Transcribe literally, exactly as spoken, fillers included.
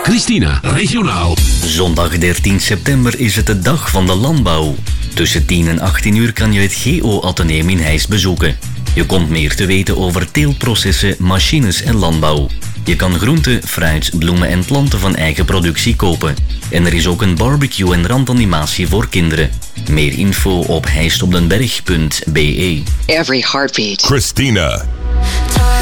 Christina, regionaal. Zondag dertien september is het de dag van de landbouw. Tussen tien en achttien uur kan je het G O-ateneum in Heist bezoeken. Je komt meer te weten over teeltprocessen, machines en landbouw. Je kan groenten, fruit, bloemen en planten van eigen productie kopen. En er is ook een barbecue en randanimatie voor kinderen. Meer info op heistopdenberg punt b e. Every heartbeat. Christina.